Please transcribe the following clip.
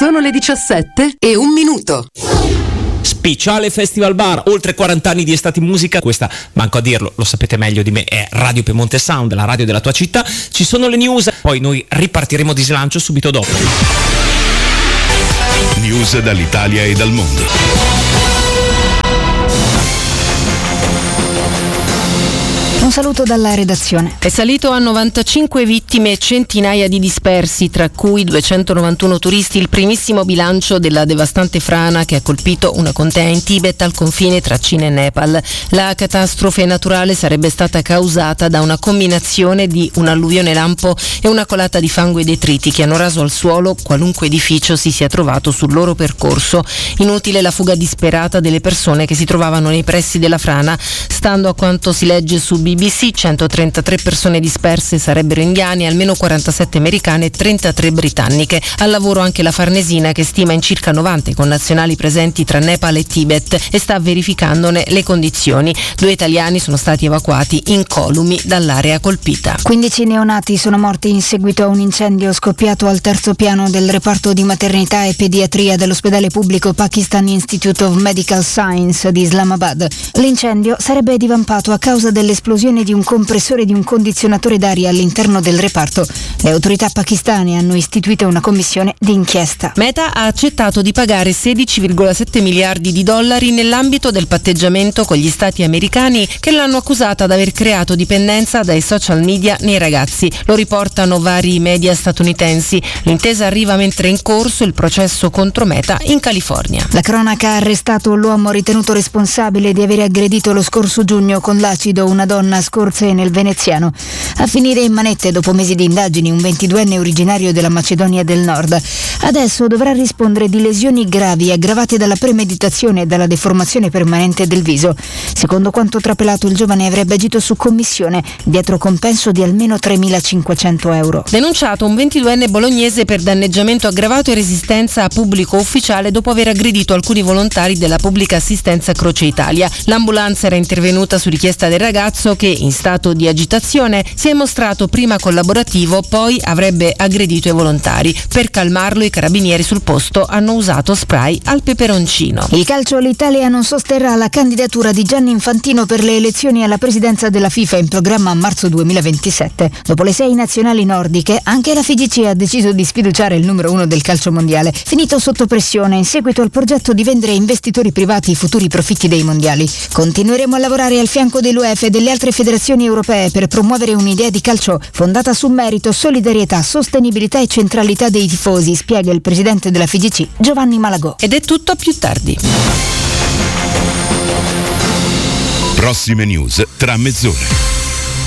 Sono le 17:01. Speciale Festival Bar, oltre 40 anni di estate in musica. Questa, manco a dirlo, lo sapete meglio di me, è Radio Piemonte Sound, la radio della tua città. Ci sono le news, poi noi ripartiremo di slancio subito dopo. News dall'Italia e dal mondo. Un saluto dalla redazione. È salito a 95 vittime e centinaia di dispersi, tra cui 291 turisti, il primissimo bilancio della devastante frana che ha colpito una contea in Tibet al confine tra Cina e Nepal. La catastrofe naturale sarebbe stata causata da una combinazione di un'alluvione lampo e una colata di fango e detriti che hanno raso al suolo qualunque edificio si sia trovato sul loro percorso. Inutile la fuga disperata delle persone che si trovavano nei pressi della frana. Stando a quanto si legge su BBC, 133 persone disperse sarebbero indiane, almeno 47 americane e 33 britanniche. Al lavoro anche la Farnesina, che stima in circa 90 i connazionali presenti tra Nepal e Tibet e sta verificandone le condizioni. 2 italiani sono stati evacuati incolumi dall'area colpita. 15 neonati sono morti in seguito a un incendio scoppiato al terzo piano del reparto di maternità e pediatria dell'ospedale pubblico Pakistan Institute of Medical Science di Islamabad. L'incendio sarebbe divampato a causa dell'esplosione di un compressore di un condizionatore d'aria all'interno del reparto. Le autorità pakistane hanno istituito una commissione di inchiesta. Meta ha accettato di pagare 16,7 miliardi di dollari nell'ambito del patteggiamento con gli stati americani che l'hanno accusata di aver creato dipendenza dai social media nei ragazzi. Lo riportano vari media statunitensi. L'intesa arriva mentre è in corso il processo contro Meta in California. La cronaca ha arrestato l'uomo ritenuto responsabile di aver aggredito lo scorso giugno con l'acido una donna a Scorze nel Veneziano. A finire in manette dopo mesi di indagini un 22enne originario della Macedonia del Nord. Adesso dovrà rispondere di lesioni gravi aggravate dalla premeditazione e dalla deformazione permanente del viso. Secondo quanto trapelato, il giovane avrebbe agito su commissione dietro compenso di almeno 3.500 euro. Denunciato un 22enne bolognese per danneggiamento aggravato e resistenza a pubblico ufficiale dopo aver aggredito alcuni volontari della pubblica assistenza Croce Italia. L'ambulanza era intervenuta su richiesta del ragazzo che, in stato di agitazione, si è mostrato prima collaborativo, poi avrebbe aggredito i volontari. Per calmarlo i carabinieri sul posto hanno usato spray al peperoncino. Il calcio, l'Italia non sosterrà la candidatura di Gianni Infantino per le elezioni alla presidenza della FIFA in programma a marzo 2027. Dopo le 6 nazionali nordiche, anche la FIGC ha deciso di sfiduciare il numero 1 del calcio mondiale, finito sotto pressione in seguito al progetto di vendere a investitori privati i futuri profitti dei mondiali. Continueremo a lavorare al fianco dell'UEFA e delle altre federazioni europee per promuovere un'idea di calcio fondata su merito, solidarietà, sostenibilità e centralità dei tifosi, spiega il presidente della FIGC Giovanni Malagò. Ed è tutto, più tardi. Prossime news tra mezz'ora.